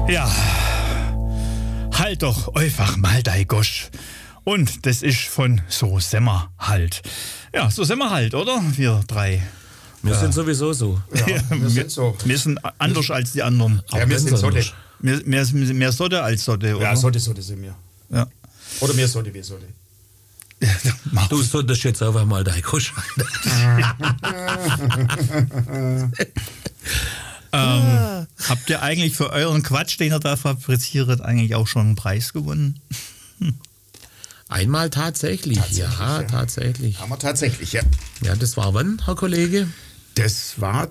Ja, halt doch einfach mal dein Gosch. Und das ist von So Semmer halt. Ja, so sind wir halt, oder? Wir drei. Wir sind sowieso so. Ja, wir sind so. Wir sind anders als die anderen. Ja, wir sind Sotte. Mehr Sotte als Sotte, oder? Ja, Sotte sind wir. Ja. Oder mehr Sotte wie Sotte. Du solltest jetzt einfach mal dein Gosch habt ihr eigentlich für euren Quatsch, den ihr da fabriziert, eigentlich auch schon einen Preis gewonnen? Einmal tatsächlich. Tatsächlich. Haben wir tatsächlich, ja. Ja, das war wann, Herr Kollege? Das war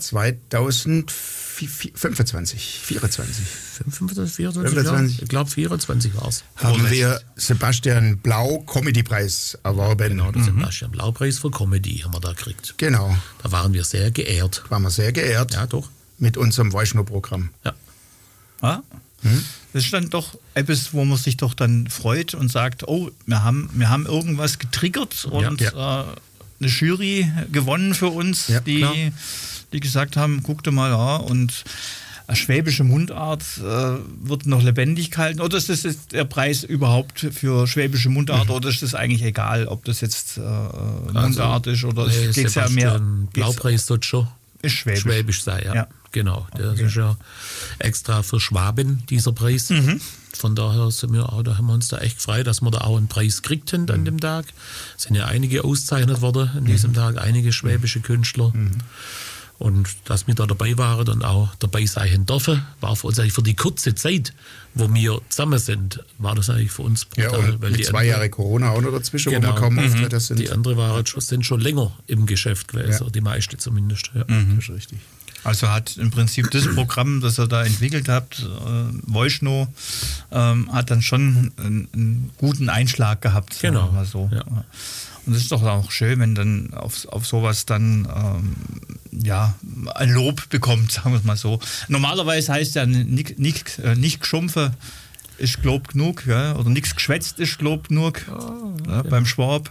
2025, 24. 25, 24? 25. Ja, ich glaube 24 war es. Haben wir Sebastian Blau Comedy-Preis erworben. Genau, der Sebastian Blau-Preis für Comedy haben wir da gekriegt. Genau. Da waren wir sehr geehrt. Waren wir sehr geehrt. Ja, doch. Mit unserem Weißschnur-Programm. Ja. Ja? Das ist dann doch etwas, wo man sich doch dann freut und sagt, oh, wir haben irgendwas getriggert und eine Jury gewonnen für uns, die gesagt haben, guck dir mal, ja, und eine schwäbische Mundart wird noch lebendig gehalten. Oder ist das jetzt der Preis überhaupt für schwäbische Mundart oder ist das eigentlich egal, ob das jetzt Mundart ist oder geht es ja mehr... Blaupreis dort schon ist Schwäbisch sein, ja. Genau, das ist ja extra für Schwaben, dieser Preis. Von daher sind wir auch, da haben wir uns da echt gefreut, dass wir da auch einen Preis kriegten an dem Tag. Es sind ja einige ausgezeichnet worden an diesem Tag, einige schwäbische Künstler. Und dass wir da dabei waren und auch dabei sein dürfen, war für uns eigentlich für die kurze Zeit, wo wir zusammen sind, war das eigentlich für uns brutal. Ja, und weil mit die 2 Jahre Corona auch noch dazwischen, wo wir kaum auftreten sind. Die anderen sind schon länger im Geschäft gewesen, die meiste zumindest. Ja. Das ist richtig. Also hat im Prinzip das Programm, das ihr da entwickelt habt, Voice-No, hat dann schon einen guten Einschlag gehabt. Genau. Mal so. Ja. Und es ist doch auch schön, wenn dann auf sowas dann ein Lob bekommt, sagen wir es mal so. Normalerweise heißt ja nicht geschumpfe ist Glob genug, ja? Oder nichts geschwätzt ist Glob genug, beim Schwab.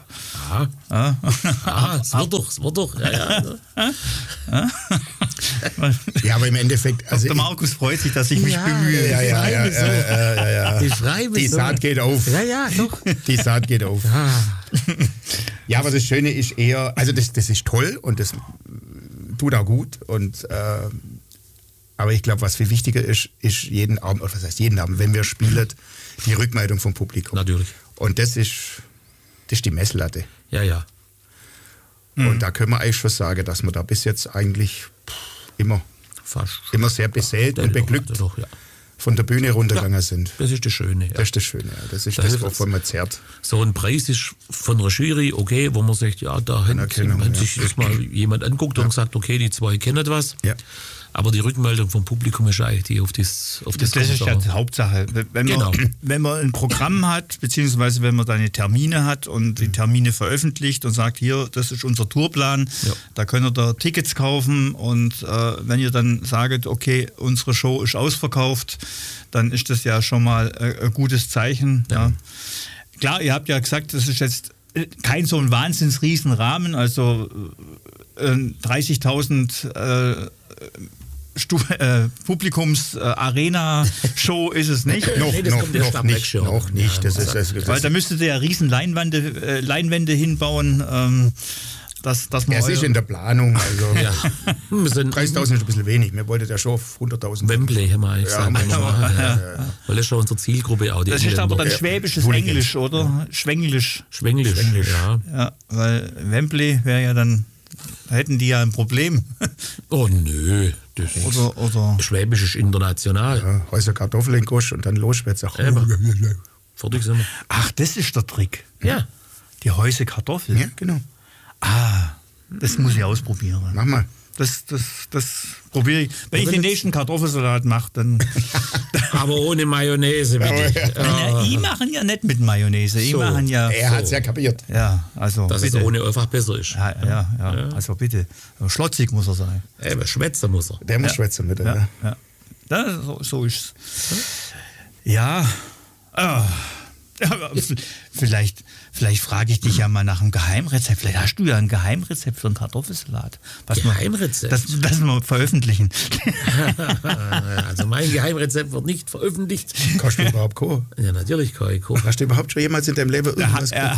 Es wird doch. Ja, aber im Endeffekt... Also der Markus freut sich, dass ich mich bemühe. Ja. Die Saat geht auf. Ja, doch. Die Saat geht auf. Ja, aber das Schöne ist eher... Also das ist toll und das tut auch gut und... Aber ich glaube, was viel wichtiger ist jeden Abend, oder was heißt jeden Abend, wenn wir spielen, die Rückmeldung vom Publikum. Natürlich. Und das ist die Messlatte. Ja. Und da können wir eigentlich schon sagen, dass wir da bis jetzt eigentlich immer sehr beseelt und beglückt von der Bühne runtergegangen sind. Das ist das Schöne. Ja. Das ist das Schöne, ja. Das ist das, wovon man zerrt. So ein Preis ist von einer Jury, okay, wo man sagt, ja, da hat sich das mal jemand anguckt und sagt, okay, die 2 kennen was. Ja. Aber die Rückmeldung vom Publikum ist eigentlich die auf das ist ja die Hauptsache. Wenn man ein Programm hat, beziehungsweise wenn man dann Termine hat und die Termine veröffentlicht und sagt, hier, das ist unser Tourplan, da könnt ihr da Tickets kaufen und wenn ihr dann sagt, okay, unsere Show ist ausverkauft, dann ist das ja schon mal ein gutes Zeichen. Ja. Klar, ihr habt ja gesagt, das ist jetzt kein so ein Wahnsinns-Riesenrahmen, also 30.000 Publikums-Arena-Show ist es nicht. Noch nicht. Das ist weil da müsstet ihr ja riesen Leinwände hinbauen. Dass man es ist in der Planung. Also 30.000 ist ein bisschen wenig. Wir wollten ja schon auf 100.000. Wembley haben wir eigentlich gesagt. Weil das ist schon unsere Zielgruppe auch. Das ist aber dann schwäbisches Englisch, oder? Schwenglisch, ja. Weil Wembley wäre ja dann... Da hätten die ja ein Problem. Oh nö. Oder Schwäbisch ist international. Ja, Häuser Kartoffeln in Gosch und dann los wird's auch. Fertig sind wir. Ach, das ist der Trick. Ja. Die Häuser Kartoffeln. Ja, genau. Das muss ich ausprobieren. Mach mal. Das probiere ich. Wenn ich den nächsten Kartoffelsalat mache, dann... Aber ohne Mayonnaise, bitte. Die machen ja nicht mit Mayonnaise. Er hat es ja kapiert. Ja, also dass bitte. es ohne einfach besser ist. Ja. Also bitte. Schlotzig muss er sein. Schwätzer muss er. Der muss schwätzen mit. Ja. So ist es. Ja. Vielleicht frage ich dich ja mal nach einem Geheimrezept. Vielleicht hast du ja ein Geheimrezept für einen Kartoffelsalat. Geheimrezept? Das wir veröffentlichen. Also mein Geheimrezept wird nicht veröffentlicht. Kannst du überhaupt kochen? Ja, natürlich kann ich kochen. Hast du überhaupt schon jemals in deinem Leben irgendwas Er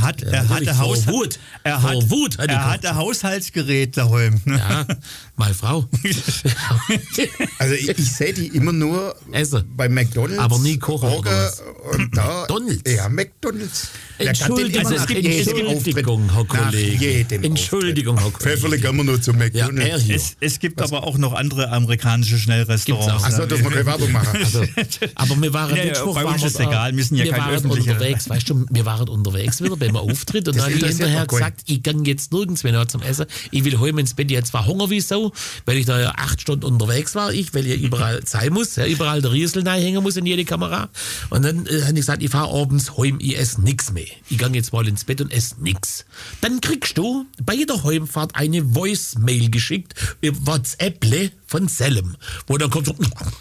hatte Haushaltsgerät daheim. Ne? Ja, meine Frau. Also ich sehe die immer nur Essen. bei McDonald's. Aber nie kochen. Und da, McDonald's? Ja, McDonald's. Entschuldigung, Herr Kollege. Entschuldigung, Herr Kollege. Pfefferle gehen wir nur zum McDonald's. Ja, es gibt aber auch noch andere amerikanische Schnellrestaurants. Achso, dass wir keine Werbung machen. Also, aber wir waren Mittwoch, bei uns ist egal, wir sind ja kein öffentlicher. Unterwegs, weißt du, wir waren unterwegs wieder beim Auftritt und dann habe ich hinterher gesagt, ich gehe jetzt nirgends mehr zum Essen. Ich will heim ins Bett, ich habe zwar Hunger wie Sau, weil ich da ja 8 Stunden unterwegs war, weil ich überall sein muss, ja, überall der Riesel hängen muss in jede Kamera. Und dann habe ich gesagt, ich fahre abends heim, ich esse nichts mehr. Ich gehe jetzt mal ins Bett und esse nichts. Dann kriegst du bei jeder Heimfahrt eine Voice-Mail geschickt, WhatsApp von Selim, wo dann kommt so,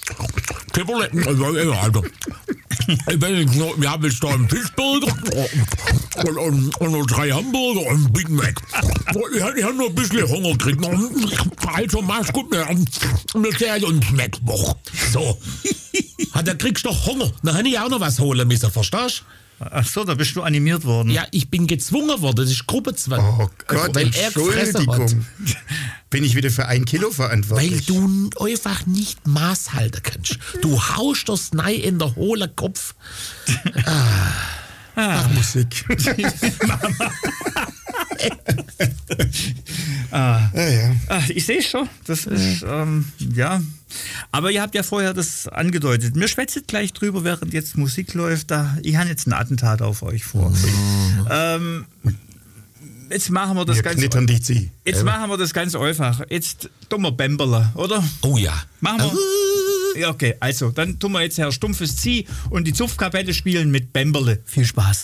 wir haben jetzt da einen Fischburger und noch 3 Hamburger und einen Big Mac. Ich habe noch ein bisschen Hunger gekriegt. Also mach's gut, wir sehen uns Mittwoch. So. Da kriegst du doch Hunger. Dann habe ich auch noch was holen müssen, verstehst du? Ach so, da bist du animiert worden. Ja, ich bin gezwungen worden, das ist Gruppenzwang. Oh Gott, weil er gefressen hat. Bin ich wieder für 1 Kilo verantwortlich? Weil du einfach nicht Maß halten kannst. Du haust das Nei in der hohlen Kopf. Ach, Musik. Ich sehe schon, das ist, ja. Aber ihr habt ja vorher das angedeutet. Mir schwätzt gleich drüber, während jetzt Musik läuft. Ich habe jetzt ein Attentat auf euch vor. Jetzt machen wir das ganz machen wir das ganz einfach. Jetzt tun wir Bämberle, oder? Oh ja. Machen wir. Ja, okay, also, dann tun wir jetzt Herr Stumpfes Zieh und die Zupfkapelle spielen mit Bämberle. Viel Spaß.